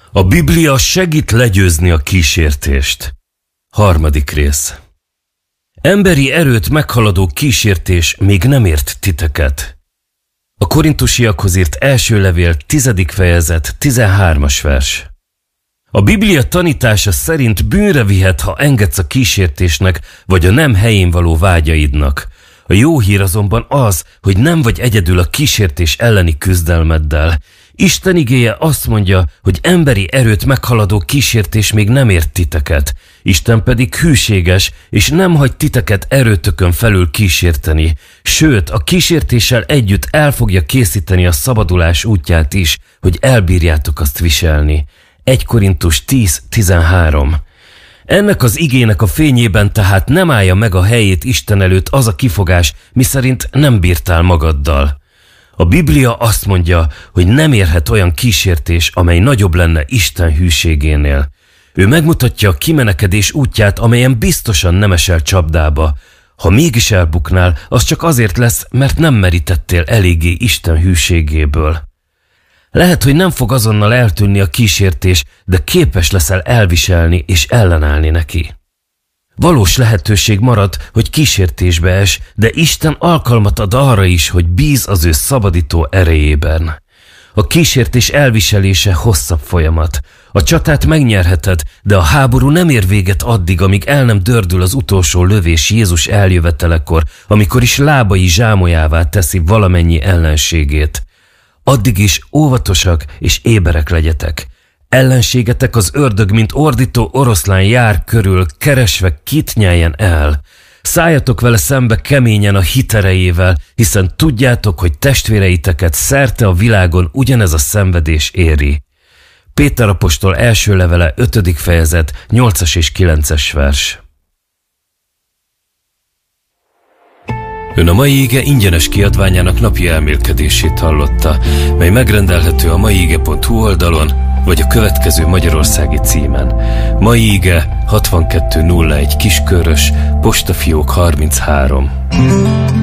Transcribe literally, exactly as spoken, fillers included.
A Biblia segít legyőzni a kísértést. Harmadik rész. Emberi erőt meghaladó kísértés még nem ért titeket. A Korintusiakhoz írt első levél tizedik fejezet tizenhármas vers. A Biblia tanítása szerint bűnre vihet, ha engedsz a kísértésnek, vagy a nem helyén való vágyaidnak. A jó hír azonban az, hogy nem vagy egyedül a kísértés elleni küzdelmeddel. Isten igéje azt mondja, hogy emberi erőt meghaladó kísértés még nem ért titeket. Isten pedig hűséges, és nem hagy titeket erőtökön felül kísérteni. Sőt, a kísértéssel együtt el fogja készíteni a szabadulás útját is, hogy elbírjátok azt viselni. egy Korintus tíz tizenhárom. Ennek az igének a fényében tehát nem állja meg a helyét Isten előtt az a kifogás, miszerint nem bírtál magaddal. A Biblia azt mondja, hogy nem érhet olyan kísértés, amely nagyobb lenne Isten hűségénél. Ő megmutatja a kimenekedés útját, amelyen biztosan nem esel csapdába. Ha mégis elbuknál, az csak azért lesz, mert nem merítettél eléggé Isten hűségéből. Lehet, hogy nem fog azonnal eltűnni a kísértés, de képes leszel elviselni és ellenállni neki. Valós lehetőség marad, hogy kísértésbe es, de Isten alkalmat ad arra is, hogy bíz az ő szabadító erejében. A kísértés elviselése hosszabb folyamat. A csatát megnyerheted, de a háború nem ér véget addig, amíg el nem dördül az utolsó lövés Jézus eljövetelekor, amikor is lábai zsámolyává teszi valamennyi ellenségét. Addig is óvatosak és éberek legyetek. Ellenségetek az ördög, mint ordító oroszlán jár körül, keresve kit nyeljen el. Szálljatok vele szembe keményen a hit erejével, hiszen tudjátok, hogy testvéreiteket szerte a világon ugyanez a szenvedés éri. Péter apostol első levele ötödik fejezet nyolcas és kilences vers. Ön a Mai Ige ingyenes kiadványának napi elmélkedését hallotta, mely megrendelhető a maiige pont hu oldalon, vagy a következő magyarországi címen. Mai Ige hatvankettő nulla egy Kiskörös, postafiók harminchárom.